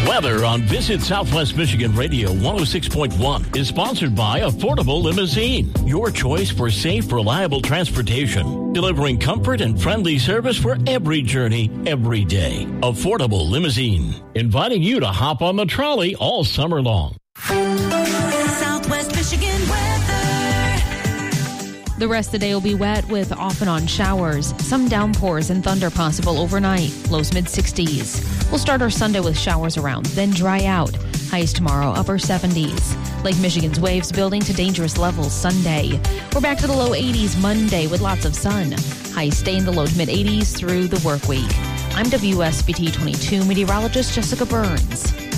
Weather on Visit Southwest Michigan Radio 106.1 is sponsored by Affordable Limousine, your choice for safe, reliable transportation, delivering comfort and friendly service for every journey, every day. Affordable Limousine, inviting you to hop on the trolley all summer long. Southwest Michigan weather. The rest of the day will be wet with off and on showers, some downpours and thunder possible overnight, lows mid-60s. We'll start our Sunday with showers around, then dry out. Highs tomorrow, upper 70s. Lake Michigan's waves building to dangerous levels Sunday. We're back to the low 80s Monday with lots of sun. Highs stay in the low to mid-80s through the work week. I'm WSBT 22 meteorologist Jessica Burns.